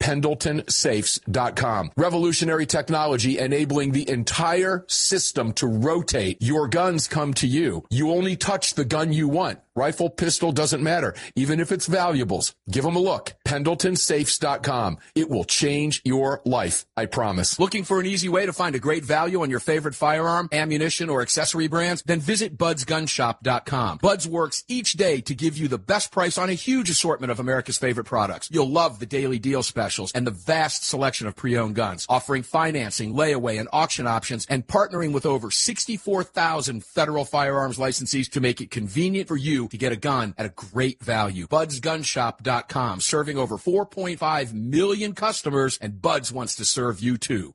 PendletonSafes.com. Revolutionary technology enabling the entire system to rotate. Your guns come to you. You only touch the gun you want. Rifle, pistol, doesn't matter. Even if it's valuables, give them a look. PendletonSafes.com. It will change your life, I promise. Looking for an easy way to find a great value on your favorite firearm, ammunition, or accessory brands? Then visit BudsGunShop.com. Buds works each day to give you the best price on a huge assortment of America's favorite products. You'll love the daily deal specials and the vast selection of pre-owned guns, offering financing, layaway, and auction options, and partnering with over 64,000 federal firearms licensees to make it convenient for you to get a gun at a great value. BudsGunShop.com, serving over 4.5 million customers, and Buds wants to serve you too.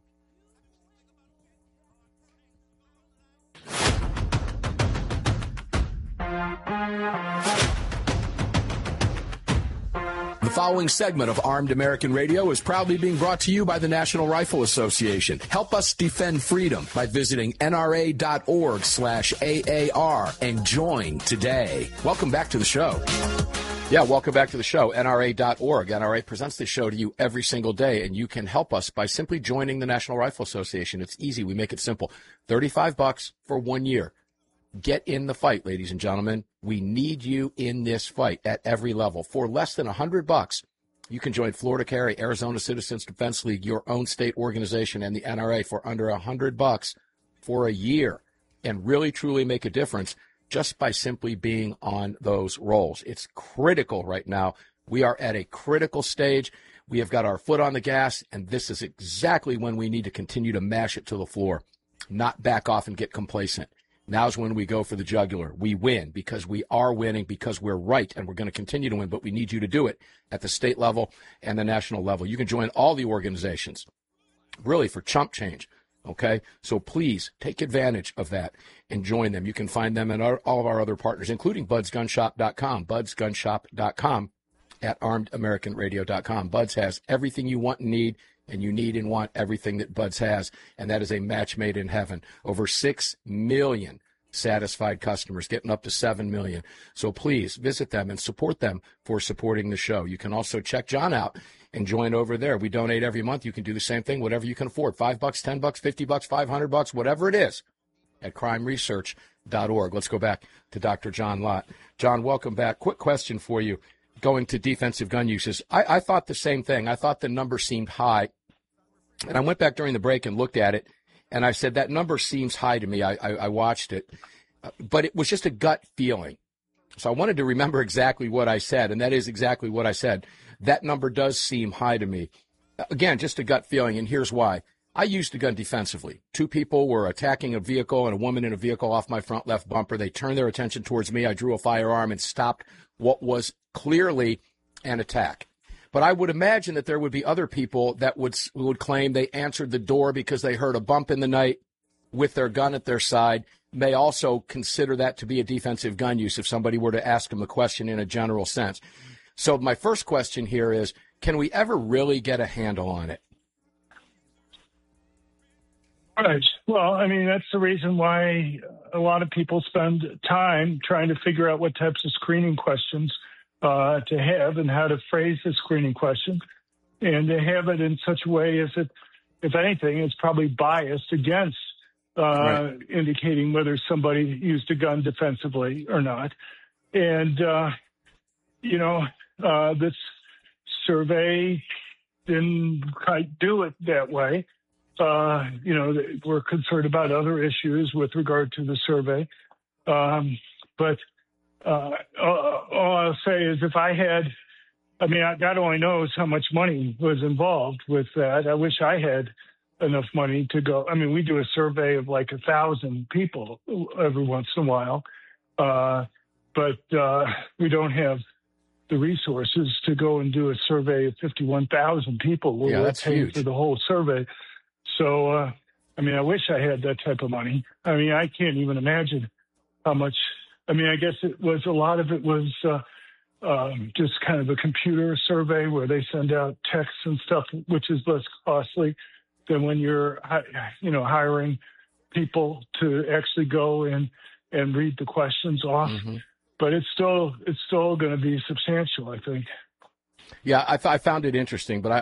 The following segment of Armed American Radio is proudly being brought to you by the National Rifle Association. Help us defend freedom by visiting nra.org/AAR and join today. Welcome back to the show. Yeah, welcome back to the show, NRA.org. NRA presents this show to you every single day, and you can help us by simply joining the National Rifle Association. It's easy. We make it simple. $35 for 1 year. Get in the fight, ladies and gentlemen. We need you in this fight at every level. For less than $100, you can join Florida Carry, Arizona Citizens Defense League, your own state organization, and the NRA for under $100 for a year, and really, truly make a difference just by simply being on those rolls. It's critical right now. We are at a critical stage. We have got our foot on the gas, and this is exactly when we need to continue to mash it to the floor, not back off and get complacent. Now's when we go for the jugular. We win because we are winning, because we're right, and we're going to continue to win, but we need you to do it at the state level and the national level. You can join all the organizations, really, for chump change, okay? So please take advantage of that and join them. You can find them and all of our other partners, including BudsGunShop.com, BudsGunShop.com, at ArmedAmericanRadio.com. Buds has everything you want and need, and you need and want everything that Buds has, and that is a match made in heaven. Over 6 million satisfied customers, getting up to 7 million. So please visit them and support them for supporting the show. You can also check John out and join over there. We donate every month. You can do the same thing, whatever you can afford, $5, $10, $50, $500, whatever it is, at crimeresearch.org. Let's go back to Dr. John Lott. John, welcome back. Quick question for you. Going to defensive gun uses, I thought the same thing. I thought the number seemed high. And I went back during the break and looked at it, and I said, that number seems high to me. I watched it. But it was just a gut feeling. So I wanted to remember exactly what I said, and that is exactly what I said. That number does seem high to me. Again, just a gut feeling, and here's why. I used a gun defensively. Two people were attacking a vehicle and a woman in a vehicle off my front left bumper. They turned their attention towards me. I drew a firearm and stopped what was clearly an attack. But I would imagine that there would be other people that would claim they answered the door because they heard a bump in the night with their gun at their side, may also consider that to be a defensive gun use if somebody were to ask them a question in a general sense. So my first question here is, can we ever really get a handle on it? Right. Well, I mean, that's the reason why a lot of people spend time trying to figure out what types of screening questions to have and how to phrase the screening question, and to have it in such a way as it, if anything, is probably biased against indicating whether somebody used a gun defensively or not. And, this survey didn't quite do it that way. We're concerned about other issues with regard to the survey. But all I'll say is if I had, God only knows how much money was involved with that. I wish I had enough money to go. We do a survey of like 1,000 people every once in a while. But we don't have the resources to go and do a survey of 51,000 people. We're paying for the whole survey. So, I wish I had that type of money. I can't even imagine how much. I guess a lot of it was just kind of a computer survey where they send out texts and stuff, which is less costly than when you're, hiring people to actually go in and read the questions off. Mm-hmm. But it's still going to be substantial, I think. Yeah, I found it interesting, but